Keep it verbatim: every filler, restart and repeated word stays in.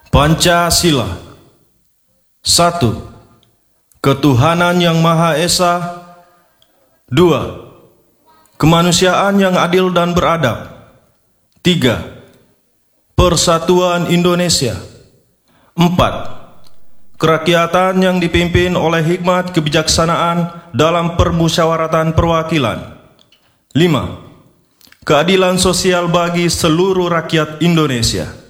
Pancasila. Satu, ketuhanan yang Maha Esa. Dua, kemanusiaan yang adil dan beradab. Tiga, persatuan Indonesia. Empat, kerakyatan yang dipimpin oleh hikmat kebijaksanaan dalam permusyawaratan perwakilan. Lima, keadilan sosial bagi seluruh rakyat Indonesia.